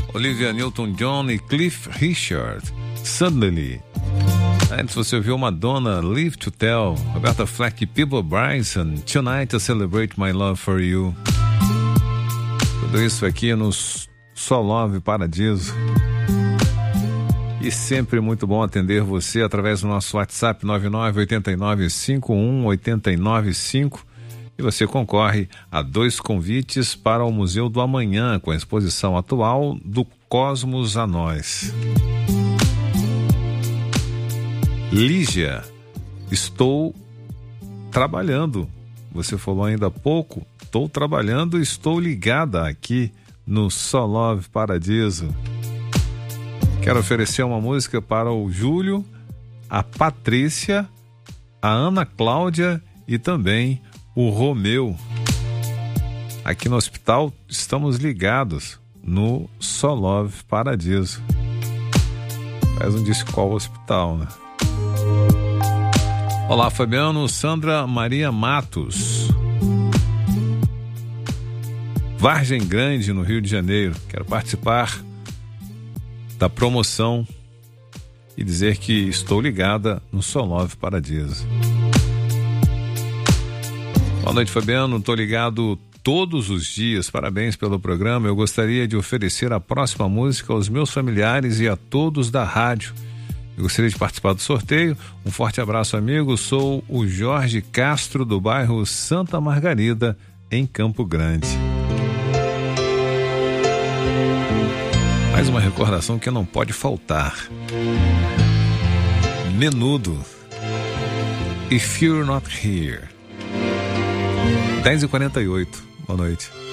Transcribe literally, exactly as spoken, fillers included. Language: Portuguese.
Olivia Newton-John e Cliff Richard, Suddenly. Antes você ouviu Madonna, Live to Tell, Roberta Fleck e Peabo Bryson, Tonight I Celebrate My Love for You. Tudo isso aqui no Só Love Paradiso. E sempre muito bom atender você através do nosso WhatsApp nove nove oito nove cinco um oito nove cinco. E você concorre a dois convites para o Museu do Amanhã, com a exposição atual do Cosmos a Nós. Lígia, estou trabalhando. Você falou ainda há pouco, estou trabalhando e estou ligada aqui no Só Love Paradiso. Quero oferecer uma música para o Júlio, a Patrícia, a Ana Cláudia e também o Romeu. Aqui no hospital estamos ligados no Só Love Paradiso. Mas não disse qual hospital, né? Olá, Fabiano. Sandra Maria Matos, Vargem Grande, no Rio de Janeiro. Quero participar da promoção e dizer que estou ligada no Só Love Paradiso. Boa noite, Fabiano. Estou ligado todos os dias. Parabéns pelo programa. Eu gostaria de oferecer a próxima música aos meus familiares e a todos da rádio. Eu gostaria de participar do sorteio. Um forte abraço, amigo. Sou o Jorge Castro, do bairro Santa Margarida, em Campo Grande. Mais uma recordação que não pode faltar. Menudo, If You're Not Here. dez e quarenta e oito. Boa noite.